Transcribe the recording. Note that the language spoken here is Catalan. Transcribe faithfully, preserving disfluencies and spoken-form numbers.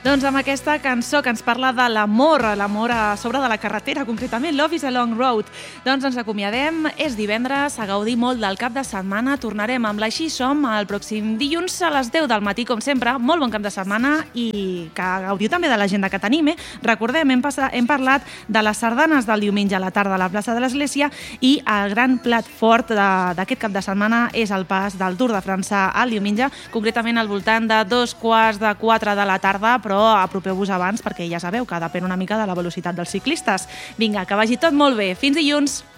Doncs amb aquesta cançó que ens parla de l'amor, l'amor a sobre de la carretera, concretament Love is a Long Road. Doncs ens acomiadem, és divendres, a gaudir molt del cap de setmana. Tornarem amb l'Així Som el pròxim dilluns a les deu del matí, com sempre. Molt bon cap de setmana i que gaudiu també de l'agenda que tenim. Eh? Recordem, hem, passat, hem parlat de les sardanes del diumenge a la tarda a la plaça de l'Església i el gran plat fort d'aquest cap de setmana és el pas del Tour de França al diumenge, concretament al voltant de dos quarts de quatre de la tarda, però apropeu-vos abans perquè ja sabeu que depèn una mica de la velocitat dels ciclistes. Vinga, que vagi tot molt bé. Fins dilluns!